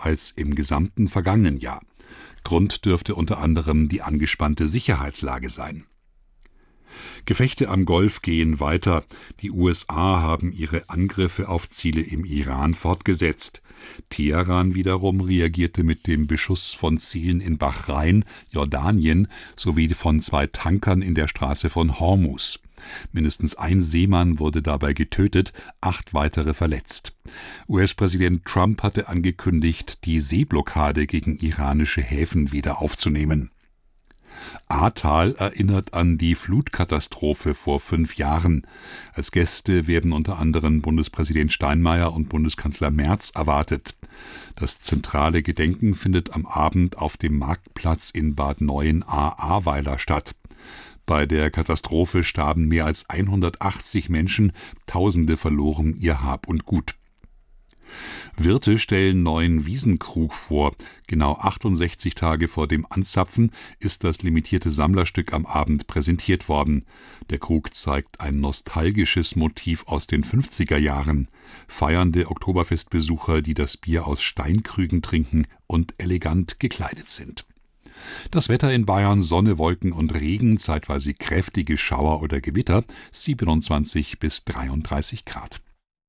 als im gesamten vergangenen Jahr. Grund dürfte unter anderem die angespannte Sicherheitslage sein. Gefechte am Golf gehen weiter. Die USA haben ihre Angriffe auf Ziele im Iran fortgesetzt. Teheran wiederum reagierte mit dem Beschuss von Zielen in Bahrain, Jordanien sowie von 2 Tankern in der Straße von Hormuz. Mindestens ein Seemann wurde dabei getötet, 8 weitere verletzt. US-Präsident Trump hatte angekündigt, die Seeblockade gegen iranische Häfen wieder aufzunehmen. Ahrtal erinnert an die Flutkatastrophe vor 5 Jahren. Als Gäste werden unter anderem Bundespräsident Steinmeier und Bundeskanzler Merz erwartet. Das zentrale Gedenken findet am Abend auf dem Marktplatz in Bad Neuenahr-Ahrweiler statt. Bei der Katastrophe starben mehr als 180 Menschen, Tausende verloren ihr Hab und Gut. Wirte stellen neuen Wiesenkrug vor. Genau 68 Tage vor dem Anzapfen ist das limitierte Sammlerstück am Abend präsentiert worden. Der Krug zeigt ein nostalgisches Motiv aus den 50er Jahren. Feiernde Oktoberfestbesucher, die das Bier aus Steinkrügen trinken und elegant gekleidet sind. Das Wetter in Bayern: Sonne, Wolken und Regen, zeitweise kräftige Schauer oder Gewitter, 27 bis 33 Grad.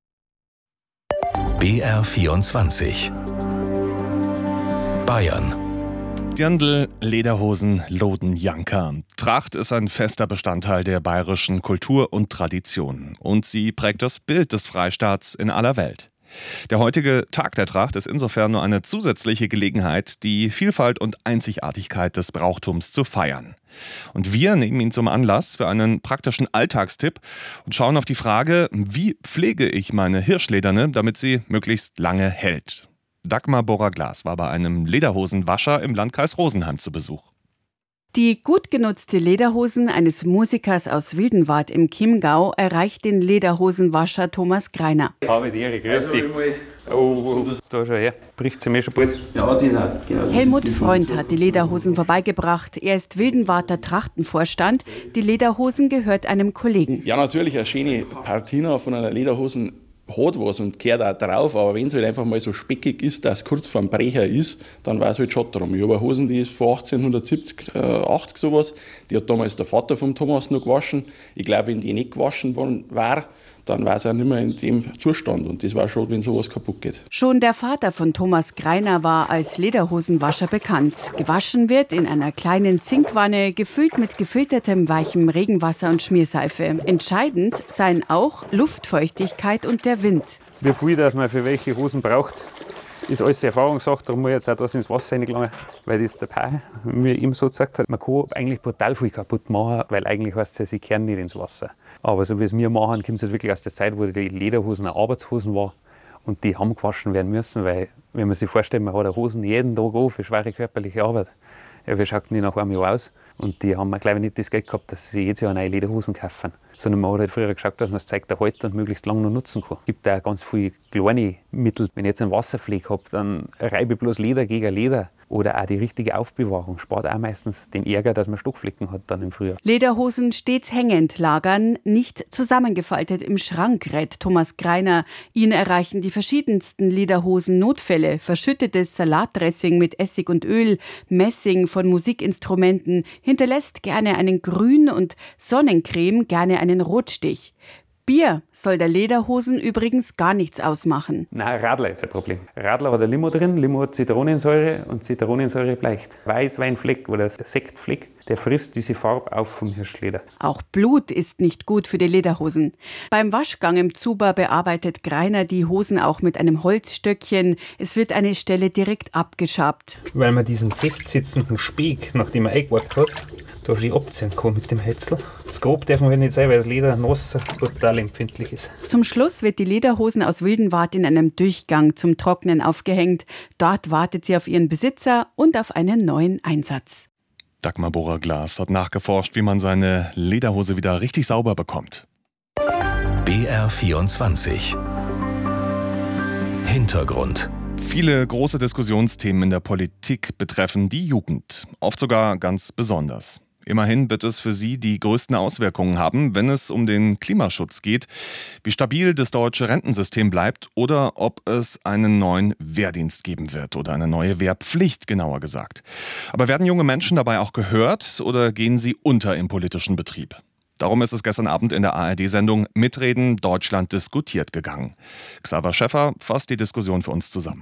BR24 Bayern. Dirndl, Lederhosen, Loden, Janker. Tracht ist ein fester Bestandteil der bayerischen Kultur und Tradition. Und sie prägt das Bild des Freistaats in aller Welt. Der heutige Tag der Tracht ist insofern nur eine zusätzliche Gelegenheit, die Vielfalt und Einzigartigkeit des Brauchtums zu feiern. Und wir nehmen ihn zum Anlass für einen praktischen Alltagstipp und schauen auf die Frage, wie pflege ich meine Hirschlederne, damit sie möglichst lange hält. Dagmar Borrer-Glas war bei einem Lederhosenwascher im Landkreis Rosenheim zu Besuch. Die gut genutzte Lederhosen eines Musikers aus Wildenwart im Chiemgau erreicht den Lederhosenwascher Thomas Greiner. Habe die Ehre, grüß dich. Oh, da schau her, bricht sie mir schon bald. Ja, genau. Helmut Freund hat die Lederhosen vorbeigebracht. Er ist Wildenwarter Trachtenvorstand. Die Lederhosen gehört einem Kollegen. Ja, natürlich, eine schöne Patina von einer Lederhosen hat was und gehört auch drauf, aber wenn es halt einfach mal so speckig ist, dass es kurz vor dem Brecher ist, dann war es halt schon drum. Ich habe eine Hosen, die ist von 1870, 80 sowas, die hat damals der Vater vom Thomas noch gewaschen. Ich glaube, wenn die nicht gewaschen worden wäre, dann war es auch nicht mehr in dem Zustand. Und das war schon, wenn sowas kaputt geht. Schon der Vater von Thomas Greiner war als Lederhosenwascher bekannt. Gewaschen wird in einer kleinen Zinkwanne, gefüllt mit gefiltertem weichem Regenwasser und Schmierseife. Entscheidend seien auch Luftfeuchtigkeit und der Wind. Wie viel dass man für welche Hosen braucht, ist alles Erfahrungssache. Darum muss ich jetzt auch das ins Wasser reingelangen, weil das der Pai mir ihm so gesagt hat. Man kann eigentlich brutal viel kaputt machen, weil eigentlich heißt es, sie kehren nicht ins Wasser. Aber so wie es wir machen, kommt es wirklich aus der Zeit, wo die Lederhosen auch Arbeitshosen waren. Und die haben gewaschen werden müssen, weil, wenn man sich vorstellt, man hat eine Hosen jeden Tag an für schwere körperliche Arbeit. Ja, wie schaut die nach einem Jahr aus? Und die haben, glaube ich, nicht das Geld gehabt, dass sie jedes Jahr neue Lederhosen kaufen. Sondern man hat halt früher geschaut, dass man das Zeug erhalten und möglichst lange noch nutzen kann. Es gibt auch ganz viele kleine Mittel. Wenn ich jetzt einen Wasserfleck habe, dann reibe ich bloß Leder gegen Leder. Oder auch die richtige Aufbewahrung spart auch meistens den Ärger, dass man Stockflecken hat dann im Frühjahr. Lederhosen stets hängend lagern, nicht zusammengefaltet im Schrank, rät Thomas Greiner. Ihn erreichen die verschiedensten Lederhosen-Notfälle. Verschüttetes Salatdressing mit Essig und Öl, Messing von Musikinstrumenten, hinterlässt gerne einen Grün- und Sonnencreme gerne einen Rotstich. Bier soll der Lederhosen übrigens gar nichts ausmachen. Nein, Radler ist ein Problem. Radler hat ein Limo drin, Limo hat Zitronensäure und Zitronensäure bleicht. Weißweinfleck oder Sektfleck, der frisst diese Farbe auf vom Hirschleder. Auch Blut ist nicht gut für die Lederhosen. Beim Waschgang im Zuber bearbeitet Greiner die Hosen auch mit einem Holzstöckchen. Es wird eine Stelle direkt abgeschabt. Weil man diesen festsitzenden Speck, nachdem man eingewartet hat, da schön abziehen kann mit dem Häcksel. Das grob darf man halt nicht sein, weil das Leder nass total empfindlich ist. Zum Schluss wird die Lederhosen aus Wildenwart in einem Durchgang zum Trocknen aufgehängt. Dort wartet sie auf ihren Besitzer und auf einen neuen Einsatz. Dagmar Borrer-Glas hat nachgeforscht, wie man seine Lederhose wieder richtig sauber bekommt. BR24 Hintergrund. Viele große Diskussionsthemen in der Politik betreffen die Jugend, oft sogar ganz besonders. Immerhin wird es für sie die größten Auswirkungen haben, wenn es um den Klimaschutz geht, wie stabil das deutsche Rentensystem bleibt oder ob es einen neuen Wehrdienst geben wird oder eine neue Wehrpflicht, genauer gesagt. Aber werden junge Menschen dabei auch gehört oder gehen sie unter im politischen Betrieb? Darum ist es gestern Abend in der ARD-Sendung Mitreden Deutschland diskutiert gegangen. Xaver Schäffer fasst die Diskussion für uns zusammen.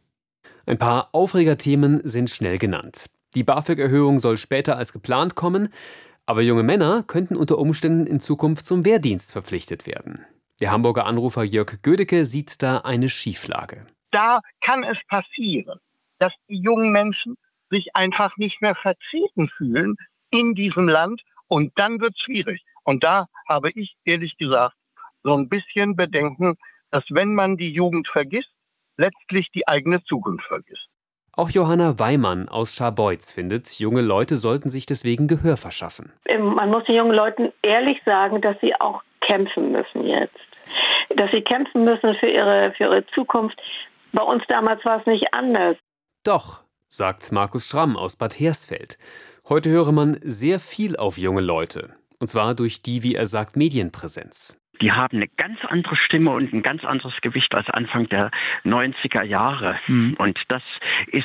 Ein paar Aufregerthemen sind schnell genannt. Die BAföG-Erhöhung soll später als geplant kommen, aber junge Männer könnten unter Umständen in Zukunft zum Wehrdienst verpflichtet werden. Der Hamburger Anrufer Jörg Gödecke sieht da eine Schieflage. Da kann es passieren, dass die jungen Menschen sich einfach nicht mehr vertreten fühlen in diesem Land und dann wird es schwierig. Und da habe ich ehrlich gesagt so ein bisschen Bedenken, dass wenn man die Jugend vergisst, letztlich die eigene Zukunft vergisst. Auch Johanna Weimann aus Scharbeutz findet, junge Leute sollten sich deswegen Gehör verschaffen. Man muss den jungen Leuten ehrlich sagen, dass sie auch kämpfen müssen jetzt. Dass sie kämpfen müssen für ihre Zukunft. Bei uns damals war es nicht anders. Doch, sagt Markus Schramm aus Bad Hersfeld. Heute höre man sehr viel auf junge Leute. Und zwar durch die, wie er sagt, Medienpräsenz. Die haben eine ganz andere Stimme und ein ganz anderes Gewicht als Anfang der 90er Jahre. Und das ist,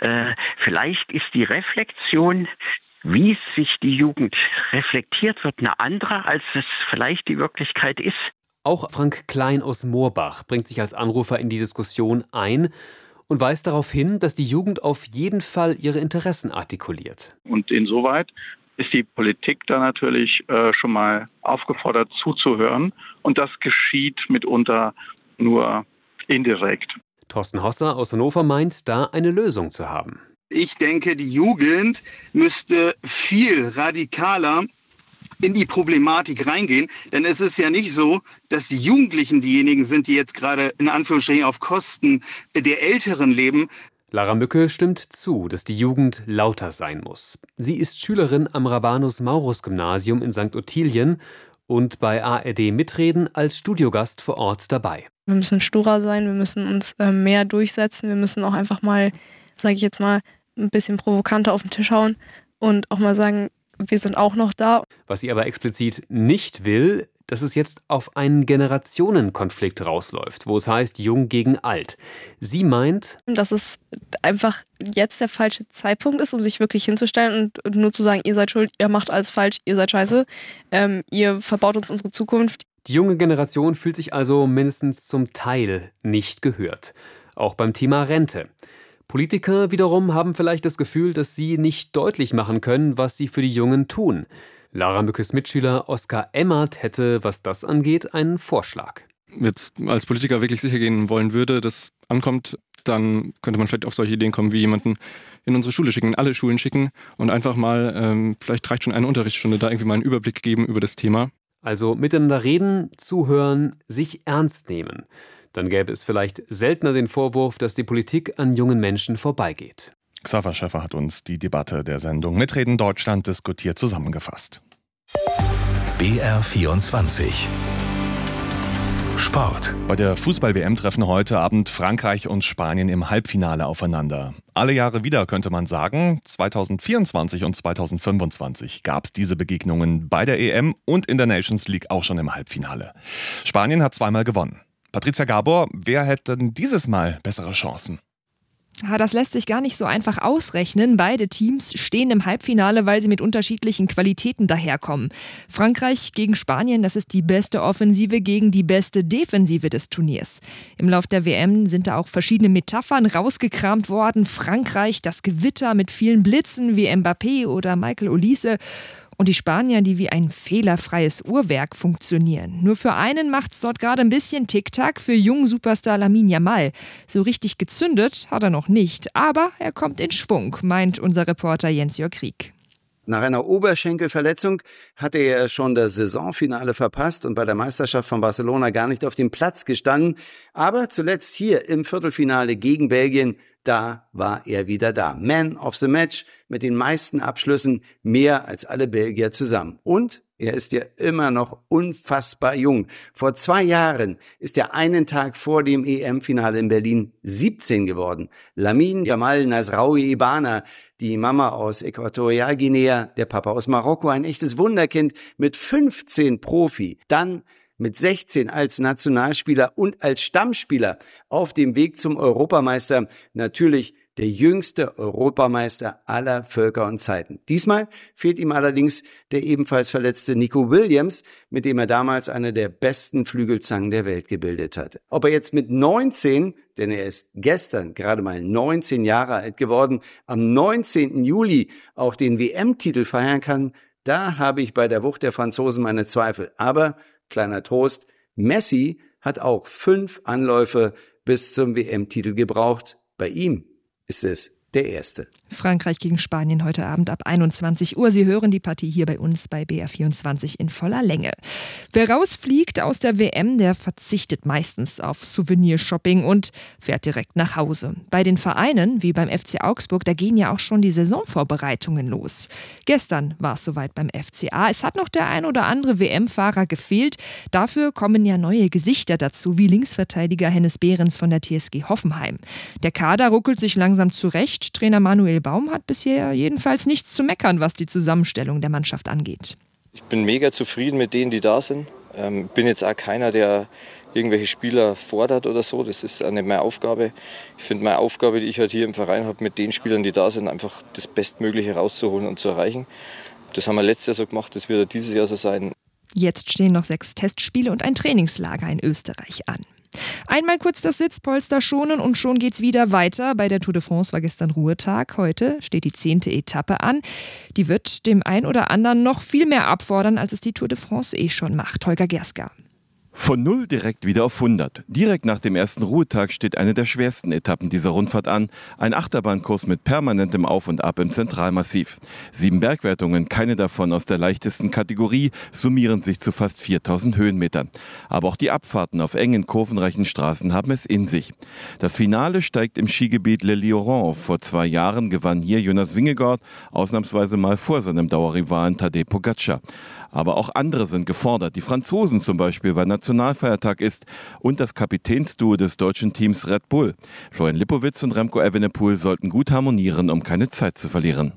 vielleicht ist die Reflexion, wie sich die Jugend reflektiert wird, eine andere, als es vielleicht die Wirklichkeit ist. Auch Frank Klein aus Moorbach bringt sich als Anrufer in die Diskussion ein und weist darauf hin, dass die Jugend auf jeden Fall ihre Interessen artikuliert. Und insoweit ist die Politik da natürlich schon mal aufgefordert zuzuhören. Und das geschieht mitunter nur indirekt. Thorsten Hosser aus Hannover meint, da eine Lösung zu haben. Ich denke, die Jugend müsste viel radikaler in die Problematik reingehen. Denn es ist ja nicht so, dass die Jugendlichen diejenigen sind, die jetzt gerade in Anführungsstrichen auf Kosten der Älteren leben. Lara Mücke stimmt zu, dass die Jugend lauter sein muss. Sie ist Schülerin am Rabanus-Maurus-Gymnasium in St. Ottilien und bei ARD Mitreden als Studiogast vor Ort dabei. Wir müssen sturer sein, wir müssen uns mehr durchsetzen, wir müssen auch einfach mal, sage ich jetzt mal, ein bisschen provokanter auf den Tisch hauen und auch mal sagen, wir sind auch noch da. Was sie aber explizit nicht will, dass es jetzt auf einen Generationenkonflikt rausläuft, wo es heißt, jung gegen alt. Sie meint, dass es einfach jetzt der falsche Zeitpunkt ist, um sich wirklich hinzustellen und nur zu sagen, ihr seid schuld, ihr macht alles falsch, ihr seid scheiße, ihr verbaut uns unsere Zukunft. Die junge Generation fühlt sich also mindestens zum Teil nicht gehört. Auch beim Thema Rente. Politiker wiederum haben vielleicht das Gefühl, dass sie nicht deutlich machen können, was sie für die Jungen tun. Lara Mückes Mitschüler Oskar Emmert hätte, was das angeht, einen Vorschlag. Jetzt als Politiker wirklich sicher gehen wollen würde, dass ankommt, dann könnte man vielleicht auf solche Ideen kommen, wie jemanden in unsere Schule schicken, in alle Schulen schicken und einfach mal, vielleicht reicht schon eine Unterrichtsstunde, da irgendwie mal einen Überblick geben über das Thema. Also miteinander reden, zuhören, sich ernst nehmen. Dann gäbe es vielleicht seltener den Vorwurf, dass die Politik an jungen Menschen vorbeigeht. Xaver Schäffer hat uns die Debatte der Sendung Mitreden Deutschland diskutiert zusammengefasst. BR24 Sport. Bei der Fußball-WM treffen heute Abend Frankreich und Spanien im Halbfinale aufeinander. Alle Jahre wieder, könnte man sagen. 2024 und 2025 gab es diese Begegnungen bei der EM und in der Nations League auch schon im Halbfinale. Spanien hat zweimal gewonnen. Patricia Gabor, wer hätte denn dieses Mal bessere Chancen? Das lässt sich gar nicht so einfach ausrechnen. Beide Teams stehen im Halbfinale, weil sie mit unterschiedlichen Qualitäten daherkommen. Frankreich gegen Spanien, das ist die beste Offensive gegen die beste Defensive des Turniers. Im Lauf der WM sind da auch verschiedene Metaphern rausgekramt worden. Frankreich, das Gewitter mit vielen Blitzen wie Mbappé oder Michael Olise. Und die Spanier, die wie ein fehlerfreies Uhrwerk funktionieren. Nur für einen macht's dort gerade ein bisschen Tick-Tack, für jungen Superstar Lamine Yamal. So richtig gezündet hat er noch nicht, aber er kommt in Schwung, meint unser Reporter Jens-Jörg Krieg. Nach einer Oberschenkelverletzung hatte er schon das Saisonfinale verpasst und bei der Meisterschaft von Barcelona gar nicht auf dem Platz gestanden. Aber zuletzt hier im Viertelfinale gegen Belgien, da war er wieder da. Man of the Match mit den meisten Abschlüssen, mehr als alle Belgier zusammen. Und Er ist ja immer noch unfassbar jung. Vor 2 Jahren ist er einen Tag vor dem EM-Finale in Berlin 17 geworden. Lamine Yamal Nasraoui Ibana, die Mama aus Äquatorialguinea, der Papa aus Marokko, ein echtes Wunderkind mit 15 Profi. Dann mit 16 als Nationalspieler und als Stammspieler auf dem Weg zum Europameister. Natürlich der jüngste Europameister aller Völker und Zeiten. Diesmal fehlt ihm allerdings der ebenfalls verletzte Nico Williams, mit dem er damals eine der besten Flügelzangen der Welt gebildet hatte. Ob er jetzt mit 19, denn er ist gestern gerade mal 19 Jahre alt geworden, am 19. Juli auch den WM-Titel feiern kann, da habe ich bei der Wucht der Franzosen meine Zweifel. Aber, kleiner Trost, Messi hat auch 5 Anläufe bis zum WM-Titel gebraucht. Bei ihm ist es der erste. Frankreich gegen Spanien heute Abend ab 21 Uhr. Sie hören die Partie hier bei uns bei BR24 in voller Länge. Wer rausfliegt aus der WM, der verzichtet meistens auf Souvenirshopping und fährt direkt nach Hause. Bei den Vereinen, wie beim FC Augsburg, da gehen ja auch schon die Saisonvorbereitungen los. Gestern war es soweit beim FCA. Es hat noch der ein oder andere WM-Fahrer gefehlt. Dafür kommen ja neue Gesichter dazu, wie Linksverteidiger Hennes Behrens von der TSG Hoffenheim. Der Kader ruckelt sich langsam zurecht. Trainer Manuel Baum hat bisher jedenfalls nichts zu meckern, was die Zusammenstellung der Mannschaft angeht. Ich bin mega zufrieden mit denen, die da sind. Bin jetzt auch keiner, der irgendwelche Spieler fordert oder so. Das ist auch nicht meine Aufgabe. Ich finde, meine Aufgabe, die ich halt hier im Verein habe, mit den Spielern, die da sind, einfach das Bestmögliche rauszuholen und zu erreichen. Das haben wir letztes Jahr so gemacht, das wird dieses Jahr so sein. Jetzt stehen noch 6 Testspiele und ein Trainingslager in Österreich an. Einmal kurz das Sitzpolster schonen und schon geht's wieder weiter. Bei der Tour de France war gestern Ruhetag. Heute steht die 10. Etappe an. Die wird dem einen oder anderen noch viel mehr abfordern, als es die Tour de France schon macht. Holger Gerska. Von 0 direkt wieder auf 100. Direkt nach dem ersten Ruhetag steht eine der schwersten Etappen dieser Rundfahrt an. Ein Achterbahnkurs mit permanentem Auf und Ab im Zentralmassiv. 7 Bergwertungen, keine davon aus der leichtesten Kategorie, summieren sich zu fast 4000 Höhenmetern. Aber auch die Abfahrten auf engen, kurvenreichen Straßen haben es in sich. Das Finale steigt im Skigebiet Le Lioran. Vor 2 Jahren gewann hier Jonas Vingegaard, ausnahmsweise mal vor seinem Dauerrivalen Tadej Pogačar. Aber auch andere sind gefordert. Die Franzosen zum Beispiel, weil Nationalfeiertag ist, und das Kapitänsduo des deutschen Teams Red Bull. Florian Lipowitz und Remco Evenepoel sollten gut harmonieren, um keine Zeit zu verlieren.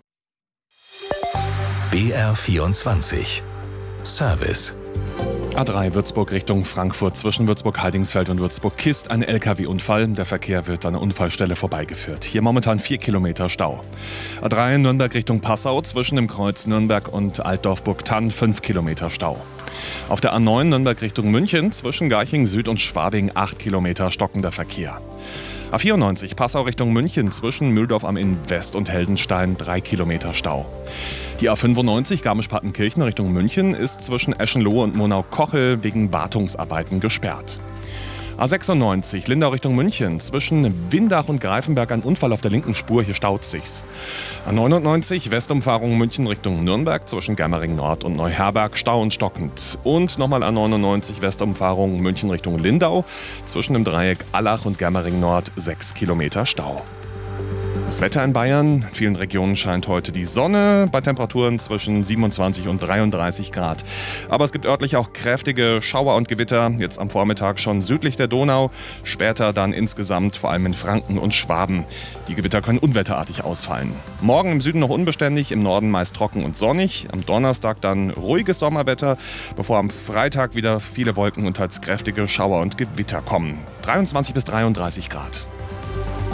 BR24 Service. A3 Würzburg Richtung Frankfurt zwischen Würzburg-Heidingsfeld und Würzburg-Kist ein LKW-Unfall. Der Verkehr wird an der Unfallstelle vorbeigeführt. Hier momentan 4 Kilometer Stau. A3 Nürnberg Richtung Passau zwischen dem Kreuz Nürnberg und Altdorf-Burgthann 5 Kilometer Stau. Auf der A9 Nürnberg Richtung München zwischen Garching Süd und Schwabing 8 Kilometer stockender Verkehr. A94 Passau Richtung München zwischen Mühldorf am Inn West und Heldenstein 3 Kilometer Stau. Die A95 Garmisch-Partenkirchen Richtung München ist zwischen Eschenlohe und Monau-Kochel wegen Wartungsarbeiten gesperrt. A96 Lindau Richtung München zwischen Windach und Greifenberg ein Unfall auf der linken Spur, hier staut sich's. A99 Westumfahrung München Richtung Nürnberg zwischen Germering Nord und Neuherberg Stau und stockend. Und nochmal A99 Westumfahrung München Richtung Lindau zwischen dem Dreieck Allach und Germering Nord 6 Kilometer Stau. Das Wetter in Bayern. In vielen Regionen scheint heute die Sonne bei Temperaturen zwischen 27 und 33 Grad. Aber es gibt örtlich auch kräftige Schauer und Gewitter. Jetzt am Vormittag schon südlich der Donau, später dann insgesamt vor allem in Franken und Schwaben. Die Gewitter können unwetterartig ausfallen. Morgen im Süden noch unbeständig, im Norden meist trocken und sonnig. Am Donnerstag dann ruhiges Sommerwetter, bevor am Freitag wieder viele Wolken und teils kräftige Schauer und Gewitter kommen. 23 bis 33 Grad.